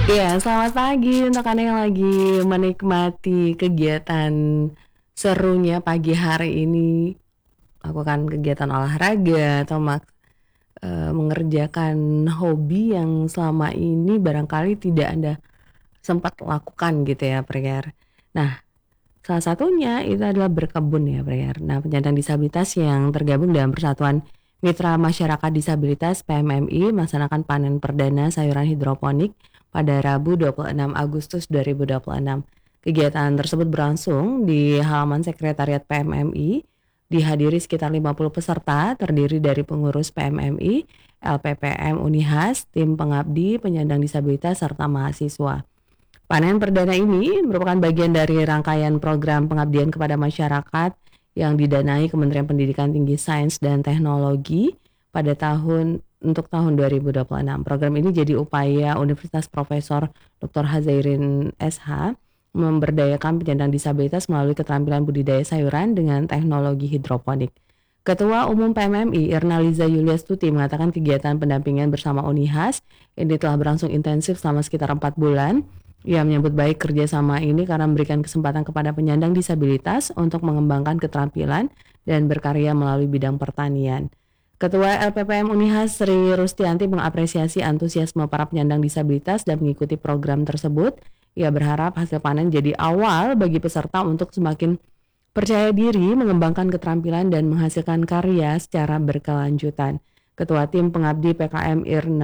Iya, selamat pagi untuk Anda yang lagi menikmati kegiatan serunya pagi hari ini, lakukan kegiatan olahraga atau mengerjakan hobi yang selama ini barangkali tidak Anda sempat lakukan gitu ya, Priyer. Nah, salah satunya itu adalah berkebun ya, Priyer. Nah, penyandang disabilitas yang tergabung dalam Persatuan Mitra Masyarakat Disabilitas (PMMI) melaksanakan panen perdana sayuran hidroponik pada Rabu 26 Agustus 2026. Kegiatan tersebut berlangsung di halaman Sekretariat PMMI, dihadiri sekitar 50 peserta terdiri dari pengurus PMMI, LPPM Unihas, tim pengabdi, penyandang disabilitas, serta mahasiswa. Panen perdana ini merupakan bagian dari rangkaian program pengabdian kepada masyarakat yang didanai Kementerian Pendidikan Tinggi Sains dan Teknologi pada tahun 2026. Program ini jadi upaya Universitas Profesor Dr. Hazairin SH memberdayakan penyandang disabilitas melalui keterampilan budidaya sayuran dengan teknologi hidroponik. Ketua Umum PMMI Irna Liza Yuliastuti mengatakan kegiatan pendampingan bersama Unihas ini telah berlangsung intensif selama sekitar 4 bulan. Ia menyambut baik kerjasama ini karena memberikan kesempatan kepada penyandang disabilitas untuk mengembangkan keterampilan dan berkarya melalui bidang pertanian. Ketua LPPM Unihas Sri Rustianti mengapresiasi antusiasme para penyandang disabilitas dan mengikuti program tersebut. Ia berharap hasil panen jadi awal bagi peserta untuk semakin percaya diri, mengembangkan keterampilan dan menghasilkan karya secara berkelanjutan. Ketua Tim Pengabdi PKM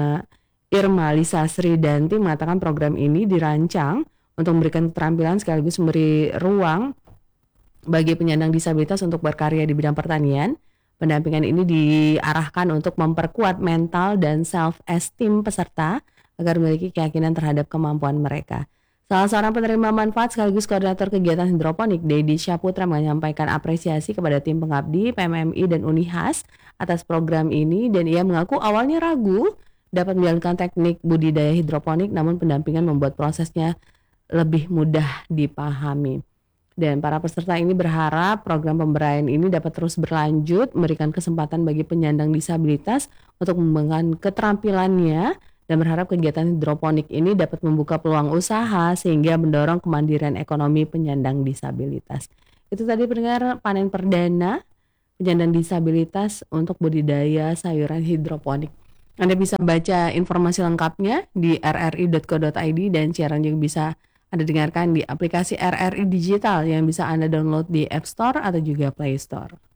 Irma Lisa Sri Danti mengatakan program ini dirancang untuk memberikan keterampilan sekaligus memberi ruang bagi penyandang disabilitas untuk berkarya di bidang pertanian. Pendampingan ini diarahkan untuk memperkuat mental dan self-esteem peserta agar memiliki keyakinan terhadap kemampuan mereka. Salah seorang penerima manfaat sekaligus koordinator kegiatan hidroponik, Dedi Syaputra, menyampaikan apresiasi kepada tim pengabdi, PMMI, dan Unihas atas program ini, dan ia mengaku awalnya ragu dapat menjalankan teknik budidaya hidroponik, namun pendampingan membuat prosesnya lebih mudah dipahami. Dan para peserta ini berharap program pemberdayaan ini dapat terus berlanjut, memberikan kesempatan bagi penyandang disabilitas untuk mengembangkan keterampilannya, dan berharap kegiatan hidroponik ini dapat membuka peluang usaha sehingga mendorong kemandirian ekonomi penyandang disabilitas. Itu tadi pendengar panen perdana penyandang disabilitas untuk budidaya sayuran hidroponik. Anda bisa baca informasi lengkapnya di rri.co.id dan siaran juga bisa Anda dengarkan di aplikasi RRI Digital yang bisa Anda download di App Store atau juga Play Store.